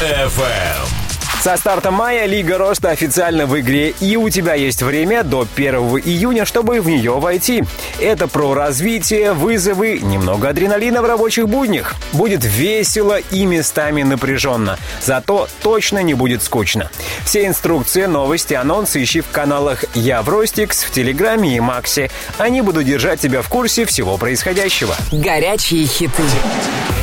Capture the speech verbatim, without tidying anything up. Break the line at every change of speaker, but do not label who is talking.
эф эм.
Со старта мая Лига Роста официально в игре, и у тебя есть время до первого июня, чтобы в нее войти. Это про развитие, вызовы, немного адреналина в рабочих буднях. Будет весело и местами напряженно, зато точно не будет скучно. Все инструкции, новости, анонсы ищи в каналах Я в Ростикс, в Телеграме и Максе. Они будут держать тебя в курсе всего происходящего.
Горячие хиты.